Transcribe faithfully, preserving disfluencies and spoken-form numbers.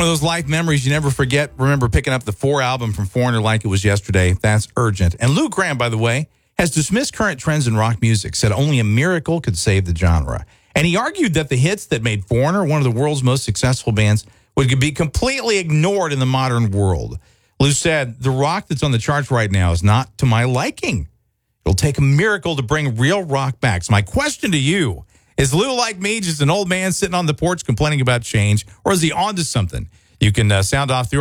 One of those life memories you never forget. Remember picking up the Four album from Foreigner like it was yesterday. That's urgent. And Lou Gramm, by the way, has dismissed current trends in rock music, said only a miracle could save the genre. And he argued that the hits that made Foreigner one of the world's most successful bands would be completely ignored in the modern world. Lou said, the rock that's on the charts right now is not to my liking. It'll take a miracle to bring real rock back. So my question to you, is Lou like me, just an old man sitting on the porch complaining about change, or is he onto something? You can uh, sound off through